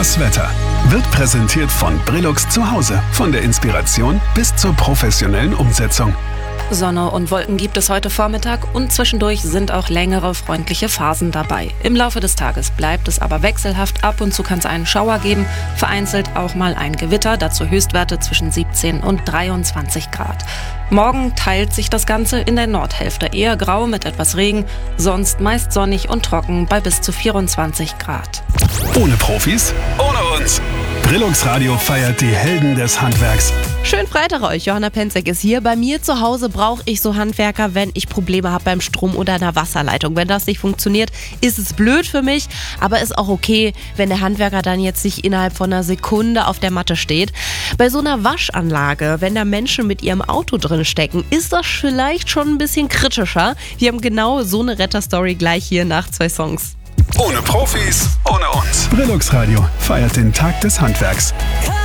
Das Wetter wird präsentiert von Brillux zu Hause. Von der Inspiration bis zur professionellen Umsetzung. Sonne und Wolken gibt es heute Vormittag und zwischendurch sind auch längere freundliche Phasen dabei. Im Laufe des Tages bleibt es aber wechselhaft. Ab und zu kann es einen Schauer geben, vereinzelt auch mal ein Gewitter, dazu Höchstwerte zwischen 17 und 23 Grad. Morgen teilt sich das Ganze in der Nordhälfte, eher grau mit etwas Regen, sonst meist sonnig und trocken bei bis zu 24 Grad. Ohne Profis, ohne uns. Brillux Radio feiert die Helden des Handwerks. Schönen Freitag euch, Johanna Penzek ist hier. Bei mir zu Hause brauche ich so Handwerker, wenn ich Probleme habe beim Strom oder einer Wasserleitung. Wenn das nicht funktioniert, ist es blöd für mich, aber ist auch okay, wenn der Handwerker dann jetzt nicht innerhalb von einer Sekunde auf der Matte steht. Bei so einer Waschanlage, wenn da Menschen mit ihrem Auto drin stecken, ist das vielleicht schon ein bisschen kritischer. Wir haben genau so eine Retterstory gleich hier nach 2 Songs. Ohne Profis, ohne uns. Brillux Radio feiert den Tag des Handwerks.